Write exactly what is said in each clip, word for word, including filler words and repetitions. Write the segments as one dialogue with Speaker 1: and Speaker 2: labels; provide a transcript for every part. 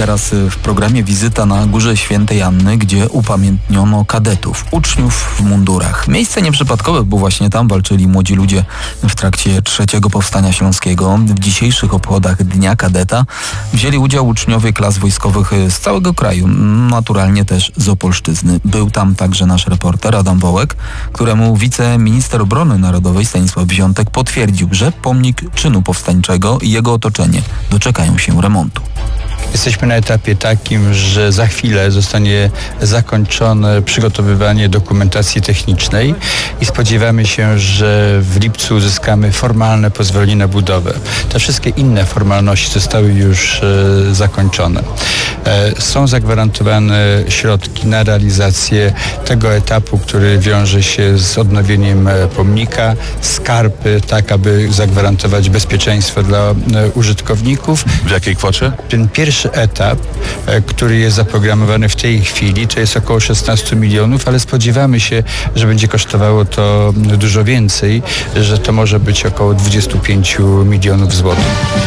Speaker 1: teraz w programie wizyta na Górze Świętej Anny, gdzie upamiętniono kadetów, uczniów w mundurach. Miejsce nieprzypadkowe, bo właśnie tam walczyli młodzi ludzie w trakcie trzeciego Powstania Śląskiego. W dzisiejszych obchodach Dnia Kadeta wzięli udział uczniowie klas wojskowych z całego kraju, naturalnie też z Opolszczyzny. Był tam także nasz reporter Adam Wołek, któremu wiceminister obrony narodowej Stanisław Wziątek potwierdził, że pomnik czynu powstańczego i jego otoczenie doczekają się remontu.
Speaker 2: Jesteśmy na etapie takim, że za chwilę zostanie zakończone przygotowywanie dokumentacji technicznej i spodziewamy się, że w lipcu uzyskamy formalne pozwolenie na budowę. Te wszystkie inne formalności zostały już e, zakończone. E, są zagwarantowane środki na realizację tego etapu, który wiąże się z odnowieniem pomnika, skarpy, tak aby zagwarantować bezpieczeństwo dla e, użytkowników.
Speaker 3: W jakiej kwocie?
Speaker 2: Ten pierwszy etap, który jest zaprogramowany w tej chwili, to jest około szesnaście milionów, ale spodziewamy się, że będzie kosztowało to dużo więcej, że to może być około dwadzieścia pięć milionów złotych.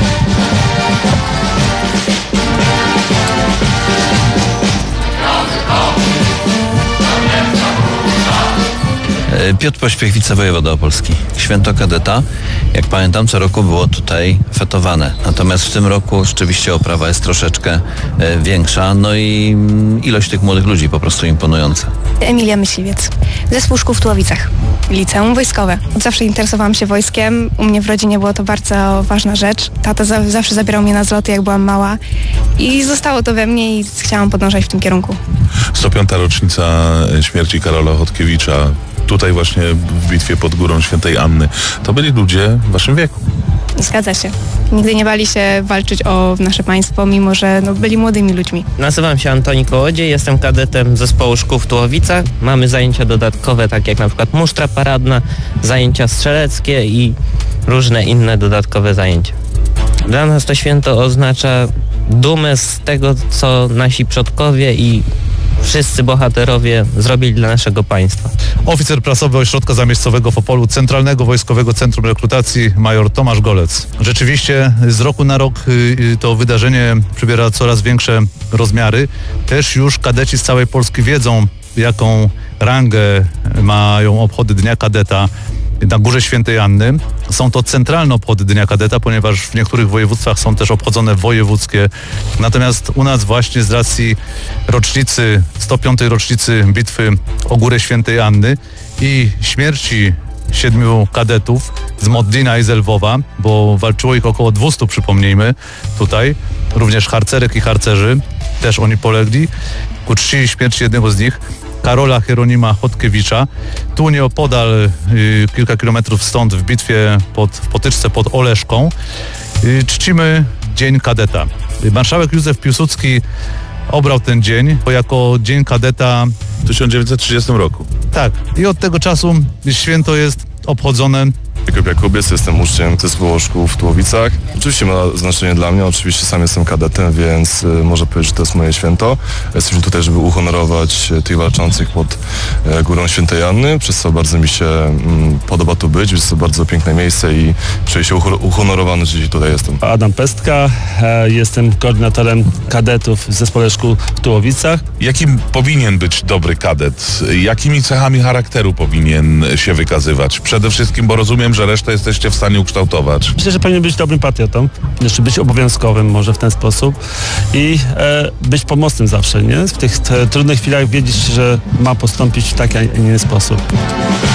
Speaker 4: Piotr Pośpiech, wicewojewoda opolski. Święto Kadeta, jak pamiętam, co roku było tutaj fetowane. Natomiast w tym roku rzeczywiście oprawa jest troszeczkę e, większa, no i ilość tych młodych ludzi po prostu imponująca.
Speaker 5: Emilia Myśliwiec, zespół szkół w Tułowicach, liceum wojskowe. Od zawsze interesowałam się wojskiem, u mnie w rodzinie było to bardzo ważna rzecz. Tata za, zawsze zabierał mnie na zloty, jak byłam mała i zostało to we mnie i chciałam podążać w tym kierunku.
Speaker 3: sto piąta rocznica śmierci Karola Chodkiewicza. Tutaj właśnie w bitwie pod Górą Świętej Anny. To byli ludzie w waszym wieku.
Speaker 5: Zgadza się. Nigdy nie bali się walczyć o nasze państwo, mimo że no, byli młodymi ludźmi.
Speaker 6: Nazywam się Antoni Kołodziej, jestem kadetem zespołu szkół w Tułowicach. Mamy zajęcia dodatkowe, takie jak na przykład musztra paradna, zajęcia strzeleckie i różne inne dodatkowe zajęcia. Dla nas to święto oznacza dumę z tego, co nasi przodkowie i wszyscy bohaterowie zrobili dla naszego państwa.
Speaker 7: Oficer prasowy Ośrodka Zamiejscowego w Opolu, Centralnego Wojskowego Centrum Rekrutacji, major Tomasz Golec. Rzeczywiście z roku na rok to wydarzenie przybiera coraz większe rozmiary. Też już kadeci z całej Polski wiedzą, jaką rangę mają obchody Dnia Kadeta na Górze Świętej Anny. Są to centralne obchody Dnia Kadeta, ponieważ w niektórych województwach są też obchodzone wojewódzkie. Natomiast u nas właśnie z racji rocznicy, sto piątej rocznicy bitwy o Górę Świętej Anny i śmierci siedmiu kadetów z Modlina i z Lwowa, bo walczyło ich około dwieście, przypomnijmy tutaj, również harcerek i harcerzy, też oni polegli. Ku czci śmierci jednego z nich, Karola Hieronima Chodkiewicza. Tu nieopodal, y, kilka kilometrów stąd, w bitwie pod, w potyczce pod Oleszką, y, czcimy Dzień Kadeta. Marszałek Józef Piłsudski obrał ten dzień jako Dzień Kadeta
Speaker 3: W tysiąc dziewięćset trzydziestym roku.
Speaker 7: Tak. I od tego czasu święto jest obchodzone.
Speaker 8: Jakub Jakubiec, jestem uczniem zespołu szkół w Tułowicach. Oczywiście ma znaczenie dla mnie, oczywiście sam jestem kadetem, więc y, można powiedzieć, że to jest moje święto. Jesteśmy tutaj, żeby uhonorować y, tych walczących pod y, Górą Świętej Anny, przez co bardzo mi się y, podoba tu być, jest to bardzo piękne miejsce i czuję się uhonorowany, że dzisiaj tutaj jestem.
Speaker 9: Adam Pestka, e, jestem koordynatorem kadetów w zespole szkół w Tułowicach.
Speaker 3: Jakim powinien być dobry kadet? Jakimi cechami charakteru powinien się wykazywać? Przede wszystkim, bo rozumiem, że resztę jesteście w stanie ukształtować.
Speaker 9: Myślę, że powinien być dobrym patriotą, jeszcze być obowiązkowym może w ten sposób i e, być pomocnym zawsze, nie? W tych te, trudnych chwilach wiedzieć, że ma postąpić w taki, a nie inny sposób.